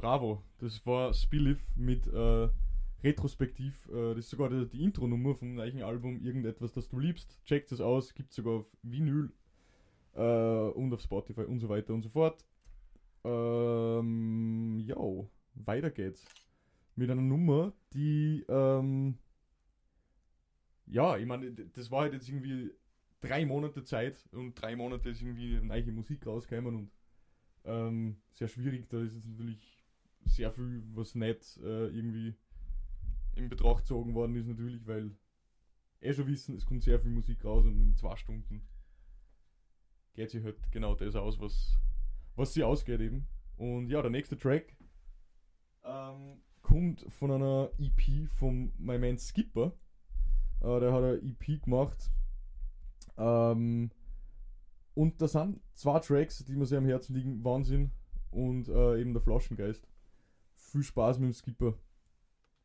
Bravo. Das war Spillif mit Retrospektiv. Das ist sogar die Intro-Nummer vom neuen Album Irgendetwas, das du liebst. Checkt es aus, gibt es sogar auf Vinyl und auf Spotify und so weiter und so fort. Jo, weiter geht's. Mit einer Nummer, die, ja, ich meine, das war halt jetzt irgendwie 3 Monate Zeit und 3 Monate ist irgendwie neue Musik rausgekommen und sehr schwierig. Da ist jetzt natürlich sehr viel, was nicht irgendwie in Betracht gezogen worden ist, natürlich, weil schon wissen, es kommt sehr viel Musik raus und in 2 Stunden geht sich halt genau das aus, was sie ausgeht eben. Und ja, der nächste Track kommt von einer EP von My Man Skipper. Der hat eine EP gemacht. Und da sind 2 Tracks, die mir sehr am Herzen liegen. Wahnsinn und eben der Flaschengeist. Viel Spaß mit dem Skipper.